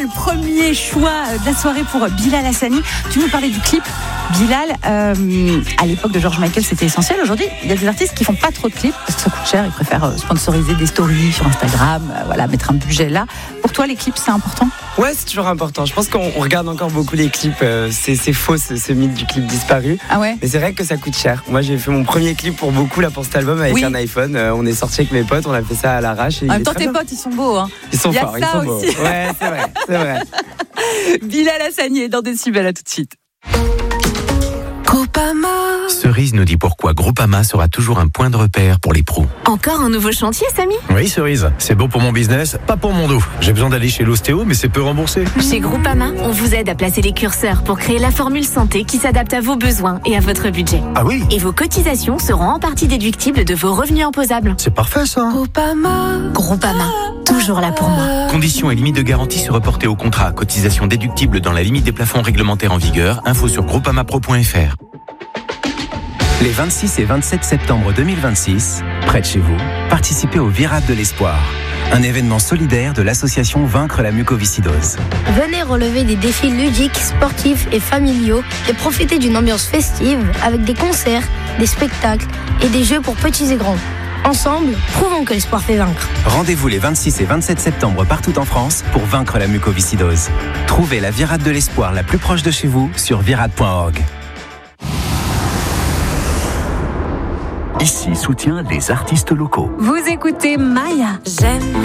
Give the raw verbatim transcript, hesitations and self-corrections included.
le premier choix de la soirée pour Bilal Hassani. Tu nous parlais du clip. Bilal, euh, à l'époque de George Michael, c'était essentiel. Aujourd'hui, il y a des artistes qui font pas trop de clips parce que ça coûte cher. Ils préfèrent sponsoriser des stories sur Instagram, euh, voilà, mettre un budget là. Pour toi, les clips, c'est important ? Ouais, c'est toujours important. Je pense qu'on regarde encore beaucoup les clips. Euh, c'est, c'est faux, ce, ce mythe du clip disparu. Ah ouais ? Mais c'est vrai que ça coûte cher. Moi, j'ai fait mon premier clip pour beaucoup là pour cet album avec oui. un iPhone. Euh, on est sorti avec mes potes, on a fait ça à l'arrache. Et en même temps, tes potes, ils sont beaux. Hein. Ils sont forts, ils sont beaux. Aussi. Ouais, c'est vrai, c'est vrai. Bilal Hassani est dans Décibel, à tout de suite. Groupama. Cerise nous dit pourquoi Groupama sera toujours un point de repère pour les pros. Encore un nouveau chantier, Samy ? Oui, Cerise, c'est bon pour mon business, pas pour mon dos. J'ai besoin d'aller chez l'ostéo, mais c'est peu remboursé. Chez Groupama, on vous aide à placer les curseurs pour créer la formule santé qui s'adapte à vos besoins et à votre budget. Ah oui ? Et vos cotisations seront en partie déductibles de vos revenus imposables. C'est parfait ça. Groupama. Groupama, toujours là pour moi. Conditions et limites de garantie se reporter au contrat. Cotisation déductible dans la limite des plafonds réglementaires en vigueur. Info sur groupamapro point f r. Les vingt-six et vingt-sept septembre deux mille vingt-six, près de chez vous, participez au Virade de l'Espoir, un événement solidaire de l'association Vaincre la mucoviscidose. Venez relever des défis ludiques, sportifs et familiaux et profiter d'une ambiance festive avec des concerts, des spectacles et des jeux pour petits et grands. Ensemble, prouvons que l'espoir fait vaincre. Rendez-vous les vingt-six et vingt-sept septembre partout en France pour vaincre la mucoviscidose. Trouvez la Virade de l'Espoir la plus proche de chez vous sur virade point org. Ici soutient les artistes locaux. Vous écoutez Maya. J'aime